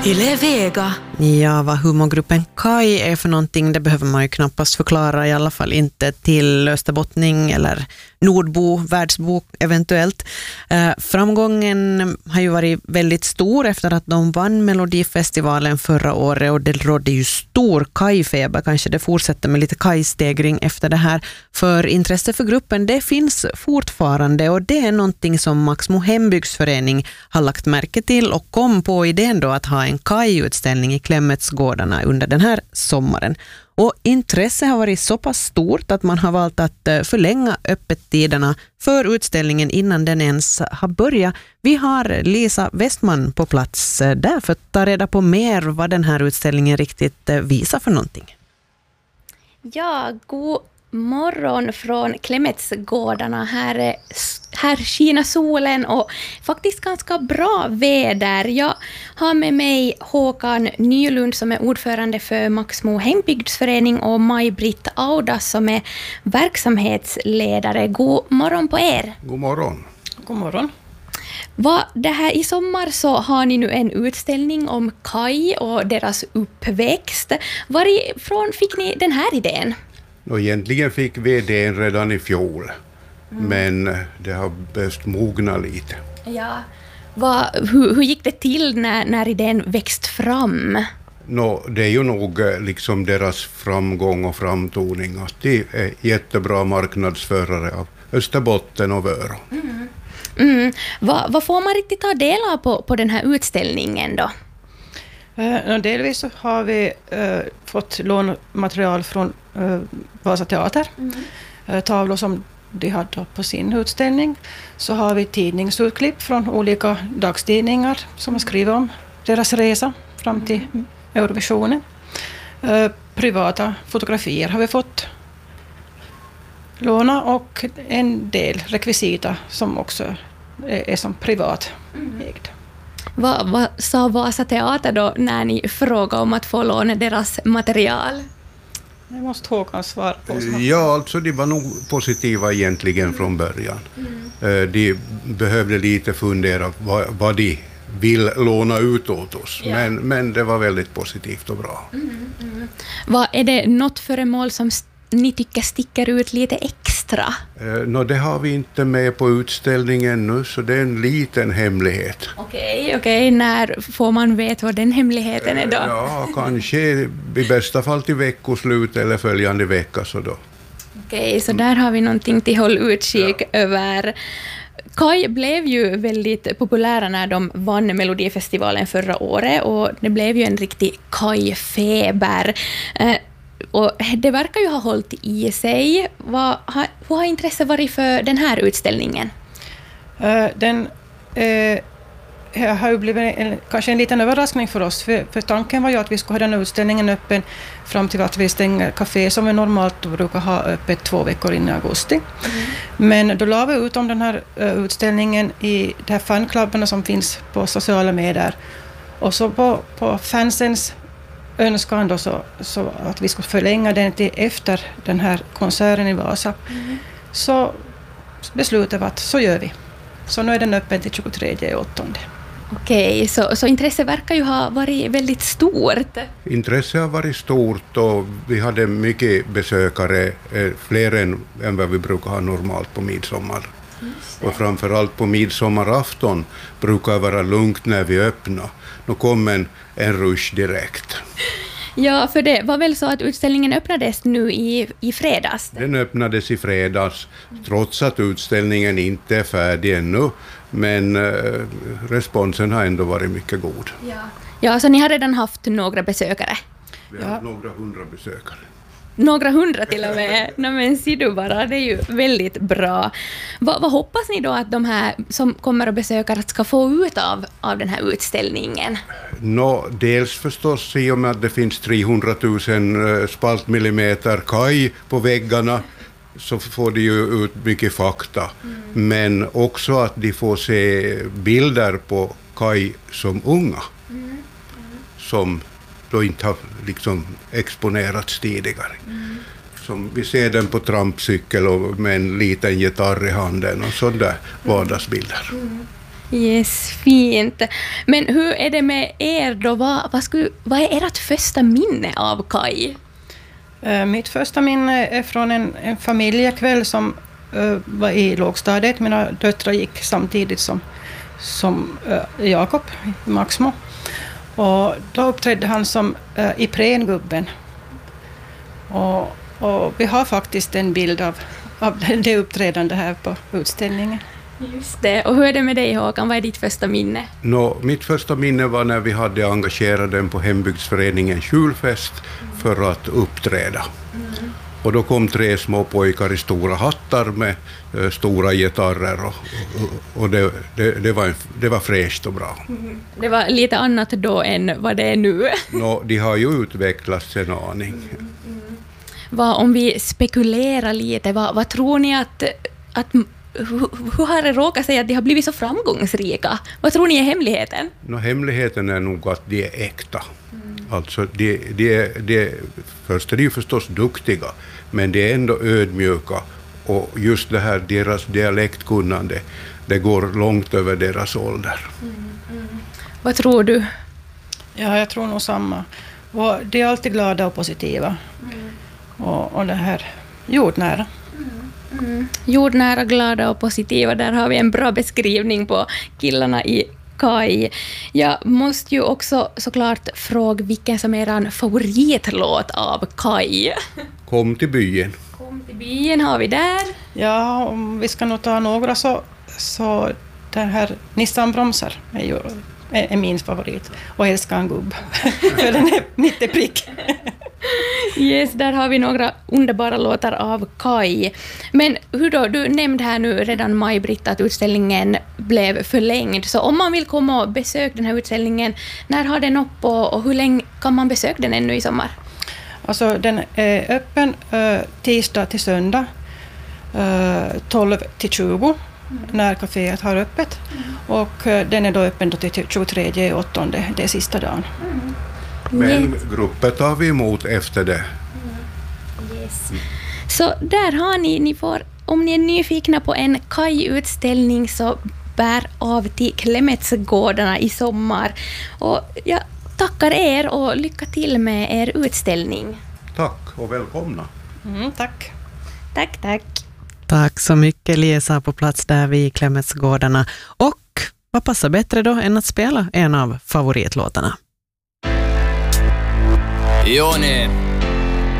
Yle Vega. Ja, vad humorgruppen KAI är för någonting, det behöver man ju knappast förklara, i alla fall inte till österbottning eller nordbo, världsbo eventuellt. Framgången har ju varit väldigt stor efter att de vann Melodifestivalen förra året, och det rådde ju stor KAI-feber. Kanske det fortsätter med lite KAI-stegring efter det här, för intresse för gruppen det finns fortfarande, och det är någonting som Maxmo hembygdsförening har lagt märke till och kom på idén då att ha en KAI-utställning i Klemetsgårdarna under den här sommaren. Och intresse har varit så pass stort att man har valt att förlänga öppettiderna för utställningen innan den ens har börjat. Vi har Lisa Westman på plats där för att ta reda på mer vad den här utställningen riktigt visar för någonting. Ja, god morgon från Klemetsgårdarna. Här skiner solen och faktiskt ganska bra väder. Jag har med mig Håkan Nylund som är ordförande för Maxmo hembygdsförening och Maj-Britt Audas som är verksamhetsledare. God morgon på er. God morgon. God morgon. Det här i sommar så har ni nu en utställning om KAI och deras uppväxt. Varifrån fick ni den här idén? Och egentligen fick vi det redan i fjol, men det har behövt mogna lite. Ja. Hur gick det till när idén växt fram? Det är ju nog liksom deras framgång och framtoning att de är jättebra marknadsförare av Österbotten och Vörå. Vad får man riktigt ta del av på den här utställningen då? Delvis så har vi fått lånmaterial från Vasa teater, tavlor som de hade på sin utställning. Så har vi tidningsutklipp från olika dagstidningar som har skrivit om deras resa fram till Eurovisionen. Privata fotografier har vi fått låna och en del rekvisita som också är som privat ägd. Vad sa Vasa teater då när ni frågade om att få låna deras material? Det måste Håkan svara på. Ja, alltså de var nog positiva egentligen från början. De behövde lite fundera vad de vill låna ut åt oss. Ja. Men det var väldigt positivt och bra. Är det något föremål som ni tycker sticker ut lite extra? Det har vi inte med på utställningen nu, så det är en liten hemlighet. Okej. När får man veta vad den hemligheten är då? Ja, kanske i bästa fall till veckoslut eller följande vecka. Så Så där har vi någonting till håll utkik över. KAI blev ju väldigt populära när de vann Melodifestivalen förra året, och det blev ju en riktig KAI-feber. Och det verkar ju ha hållit i sig. Hur har intresset varit för den här utställningen? Den har ju blivit kanske en liten överraskning för oss. För tanken var ju att vi skulle ha den utställningen öppen fram till att vi stänger café som vi normalt brukar ha öppet 2 veckor in i augusti. Men då la vi ut om den här utställningen i de här fanklubbarna som finns på sociala medier. Och så på fansens önskan då så att vi skulle förlänga den till efter den här konserten i Vasa. Så beslutade vi att så gör vi. Så nu är den öppen till 23/8. Så intresset verkar ju ha varit väldigt stort. Intresset har varit stort och vi hade mycket besökare, fler än vad vi brukar ha normalt på midsommar. Och framförallt på midsommarafton brukar det vara lugnt när vi öppnar. Då kommer en rush direkt. Ja, för det var väl så att utställningen öppnades nu i fredags? Den öppnades i fredags, trots att utställningen inte är färdig ännu. Men responsen har ändå varit mycket god. Ja, så ni har redan haft några besökare? Vi har haft några 100 besökare. Några 100 till och med. Men ser du bara, det är ju väldigt bra. Vad hoppas ni då att de här som kommer och besöker ska få ut av den här utställningen? Dels förstås i och med att det finns 300 000 spaltmillimeter KAI på väggarna, så får de ju ut mycket fakta. Men också att de får se bilder på KAI som unga. Som då inte har liksom exponerats tidigare. Som vi ser den på trampcykel och med en liten gitarr i handen och sådana vardagsbilder. Yes, fint. Men hur är det med er då? Vad är ert första minne av kaj? Mitt första minne är från en familjekväll som var i lågstadiet. Mina döttrar gick samtidigt som Jakob i Maxmo. Och då uppträdde han som Ipren-gubben. Och vi har faktiskt en bild av det uppträdande här på utställningen. Just det. Och hur är det med dig, Håkan? Vad är ditt första minne? Mitt första minne var när vi hade engagerat den på hembygdsföreningen Kjulfest för att uppträda. Och då kom 3 små pojkar i stora hattar med stora gitarrer och det var fräscht och bra. Det var lite annat då än vad det är nu. De har ju utvecklats en aning. Om vi spekulerar lite, vad tror ni att hur har det råkat sig att de har blivit så framgångsrika? Vad tror ni är hemligheten? Hemligheten är nog att de är äkta. Alltså, först är de ju förstås duktiga, men de är ändå ödmjuka. Och just det här, deras dialektkunnande, det går långt över deras ålder. Vad tror du? Ja, jag tror nog samma. Och de är alltid glada och positiva. Och det här jordnära. Jordnära, glada och positiva. Där har vi en bra beskrivning på killarna i kaj. Jag måste ju också såklart fråga vilken som är er favoritlåt av kaj. Kom till byn. Kom till byn har vi där. Ja, om vi ska nog ta några så den här Nissan bromsar är min favorit. Och älskar en gubb. För den är mitt i prick. Yes, där har vi några underbara låtar av kaj. Men hur då? Du nämnde här nu redan, Maj-Britt, att utställningen blev förlängd. Så om man vill komma och besöka den här utställningen, när har den upp och hur länge kan man besöka den ännu i sommar? Alltså den är öppen tisdag till söndag 12 till 20 när kaféet har öppet. Och den är då öppen då till 23/8, det är sista dagen. Men grupper tar vi emot efter det. Yes. Så där har ni får, om ni är nyfikna på en kajutställning så bär av till Klemetsgårdarna i sommar. Och jag tackar er och lycka till med er utställning. Tack och välkomna. Tack. Tack. Tack så mycket, Lisa, på plats där vid Klemetsgårdarna. Och vad passar bättre då än att spela en av favoritlåtarna? Joni.